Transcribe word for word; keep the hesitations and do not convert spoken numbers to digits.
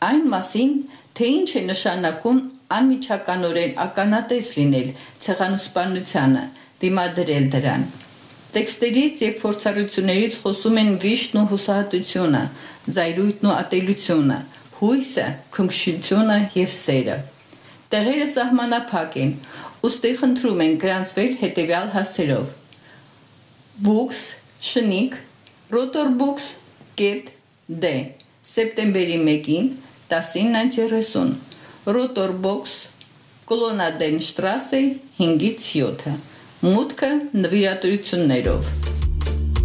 Այն մասին, թե ինչ է նշանակում անմիջականորեն ականատես լինել ցեղասպանությանը, դիմադրել դրան։ Տեքստերից եւ փորձառություններից խոսում են վիշտն ու հուսահատությունը, զայրույթն ու ատելությունը, հույսը, քնքշությունը եւ սերը։ Տեղերը սահմանափակ են, ուստի խնդրում են գրանցվել հետեւյալ հասցեով. Books, շնիկ, Rotorbooks, get, D, սեպտեմբերի մեկին, տասնինը երեսուն, Rotorbox, Կոլոնադենշտրասե, հինգից յոթ, մուտքը նվիրատվություններով։